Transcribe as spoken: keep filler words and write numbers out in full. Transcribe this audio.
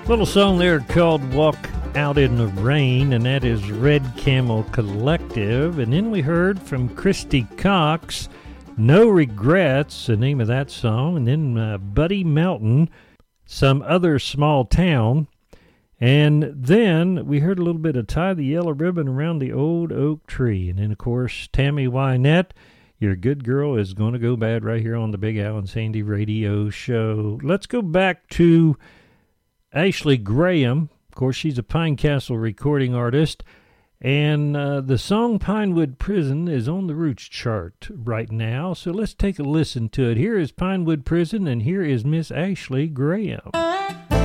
Little song there called Walk Out in the Rain, and that is Red Camel Collective. And then we heard from Christy Cox, No Regrets, the name of that song. And then uh, Buddy Melton, Some Other Small Town. And then we heard a little bit of Tie the Yellow Ribbon Around the Old Oak Tree. And then, of course, Tammy Wynette, Your Good Girl Is Gonna Go Bad, right here on the Big Al and Sandy Radio Show. Let's go back to Ashley Graham. Of course, she's a Pine Castle recording artist, and uh, the song Pinewood Prison is on the Roots chart right now, so let's take a listen to it. Here is Pinewood Prison, and here is Miss Ashley Graham.